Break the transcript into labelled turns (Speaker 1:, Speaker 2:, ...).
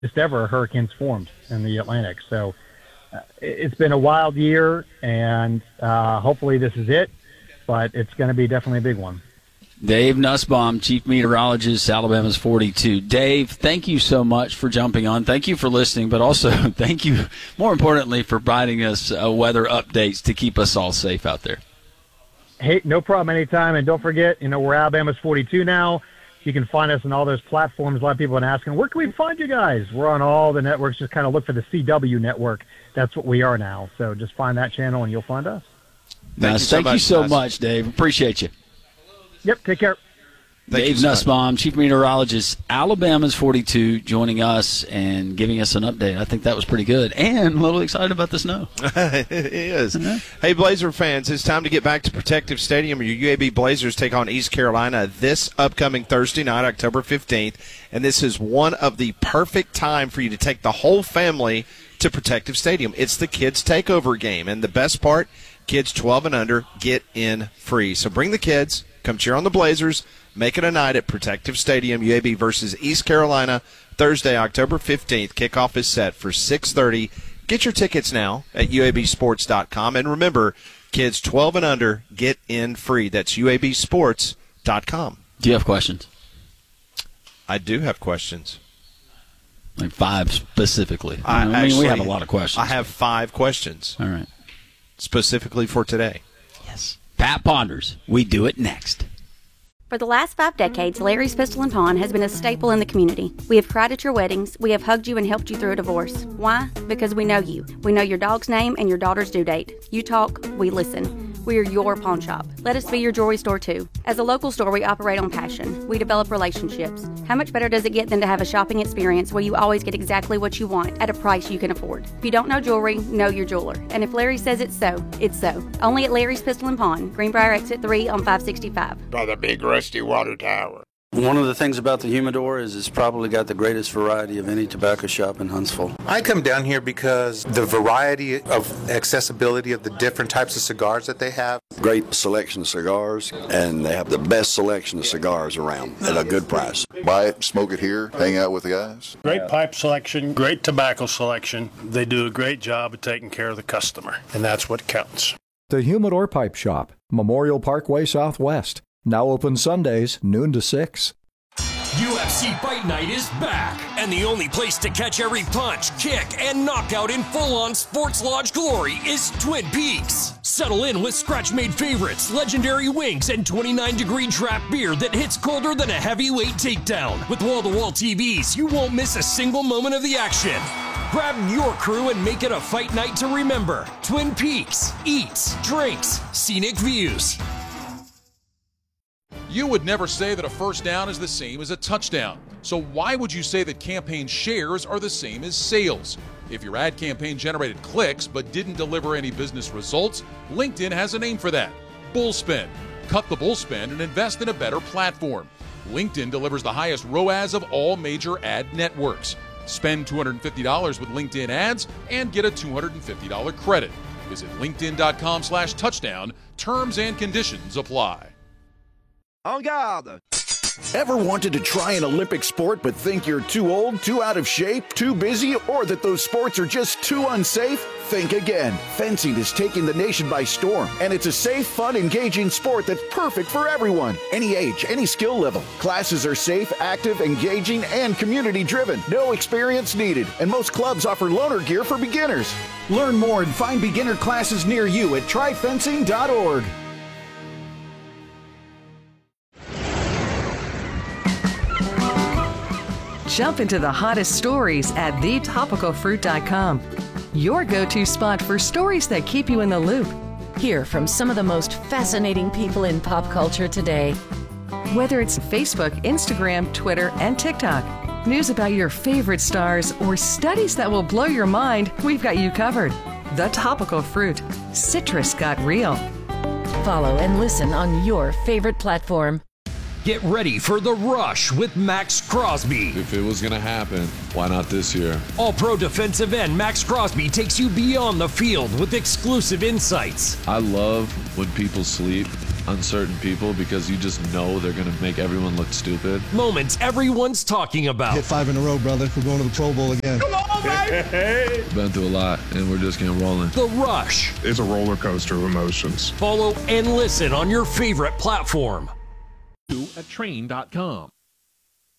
Speaker 1: ever hurricanes formed in the Atlantic. So it's been a wild year, and hopefully this is it, but it's going to be definitely a big one.
Speaker 2: Dave Nussbaum, Chief Meteorologist, Alabama's 42. Dave, thank you so much for jumping on. Thank you for listening, but also thank you, more importantly, for providing us weather updates to keep us all safe out there.
Speaker 1: Hey, no problem, anytime. And don't forget, we're Alabama's 42 now. You can find us on all those platforms. A lot of people have been asking, where can we find you guys? We're on all the networks. Just kind of look for the CW network. That's what we are now. So just find that channel, and you'll find us.
Speaker 2: Thank you so much, Dave. Appreciate you.
Speaker 1: Yep, take care.
Speaker 2: Dave Nussbaum, Chief Meteorologist, Alabama's 42, joining us and giving us an update. I think that was pretty good, and a little excited about the snow.
Speaker 3: It is. Hey, Blazer fans, it's time to get back to Protective Stadium. Your UAB Blazers take on East Carolina this upcoming Thursday night, October 15th, and this is one of the perfect time for you to take the whole family to Protective Stadium. It's the kids' takeover game, and the best part, kids 12 and under get in free. So bring the kids. Come cheer on the Blazers. Make it a night at Protective Stadium, UAB versus East Carolina, Thursday, October 15th. Kickoff is set for 6:30. Get your tickets now at UABsports.com. And remember, kids 12 and under get in free. That's UABsports.com.
Speaker 2: Do you have questions?
Speaker 3: I do have questions.
Speaker 2: Like 5 specifically. We have a lot of questions.
Speaker 3: I have 5 questions.
Speaker 2: All right.
Speaker 3: Specifically for today.
Speaker 2: Yes. Pat Ponders. We do it next.
Speaker 4: For the last 5 decades, Larry's Pistol and Pawn has been a staple in the community. We have cried at your weddings. We have hugged you and helped you through a divorce. Why? Because we know you. We know your dog's name and your daughter's due date. You talk, we listen. We are your pawn shop. Let us be your jewelry store too. As a local store, we operate on passion. We develop relationships. How much better does it get than to have a shopping experience where you always get exactly what you want at a price you can afford? If you don't know jewelry, know your jeweler. And if Larry says it's so, it's so. Only at Larry's Pistol and Pawn, Greenbrier Exit 3 on 565.
Speaker 5: By the big rusty water tower.
Speaker 6: One of the things about the Humidor is it's probably got the greatest variety of any tobacco shop in Huntsville.
Speaker 7: I come down here because the variety of accessibility of the different types of cigars that they have.
Speaker 8: Great selection of cigars, and they have the best selection of cigars around at a good price.
Speaker 9: Buy it, smoke it here, hang out with the guys.
Speaker 5: Great pipe selection, great tobacco selection. They do a great job of taking care of the customer, and that's what counts.
Speaker 10: The Humidor Pipe Shop, Memorial Parkway Southwest. Now open Sundays, noon to 6.
Speaker 11: UFC Fight Night is back, and the only place to catch every punch, kick, and knockout in full-on Sports Lodge glory is Twin Peaks. Settle in with scratch-made favorites, legendary wings, and 29-degree draft beer that hits colder than a heavyweight takedown. With wall-to-wall TVs, you won't miss a single moment of the action. Grab your crew and make it a fight night to remember. Twin Peaks. Eats, drinks, scenic views.
Speaker 12: You would never say that a first down is the same as a touchdown. So why would you say that campaign shares are the same as sales? If your ad campaign generated clicks but didn't deliver any business results, LinkedIn has a name for that. Bullspend. Cut the bullspend and invest in a better platform. LinkedIn delivers the highest ROAS of all major ad networks. Spend $250 with LinkedIn ads and get a $250 credit. Visit linkedin.com/touchdown. Terms and conditions apply.
Speaker 13: En garde! Ever wanted to try an Olympic sport but think you're too old, too out of shape, too busy, or that those sports are just too unsafe? Think again. Fencing is taking the nation by storm, and it's a safe, fun, engaging sport that's perfect for everyone. Any age, any skill level. Classes are safe, active, engaging, and community-driven. No experience needed, and most clubs offer loaner gear for beginners. Learn more and find beginner classes near you at tryfencing.org.
Speaker 14: Jump into the hottest stories at thetopicalfruit.com. Your go-to spot for stories that keep you in the loop.
Speaker 15: Hear from some of the most fascinating people in pop culture today.
Speaker 14: Whether it's Facebook, Instagram, Twitter, and TikTok, news about your favorite stars, or studies that will blow your mind, we've got you covered. The Topical Fruit. Citrus got real.
Speaker 15: Follow and listen on your favorite platform.
Speaker 11: Get ready for The Rush with Max Crosby.
Speaker 16: If it was going to happen, why not this year?
Speaker 11: All-Pro defensive end Max Crosby takes you beyond the field with exclusive insights.
Speaker 16: I love when people sleep uncertain people because you just know they're going to make everyone look stupid.
Speaker 11: Moments everyone's talking about.
Speaker 17: Hit 5 in a row, brother. We're going to the Pro Bowl again.
Speaker 11: Come on, baby!
Speaker 16: Been through a lot, and we're just getting rolling.
Speaker 11: The Rush.
Speaker 18: It's a roller coaster of emotions.
Speaker 11: Follow and listen on your favorite platform.
Speaker 19: At train.com.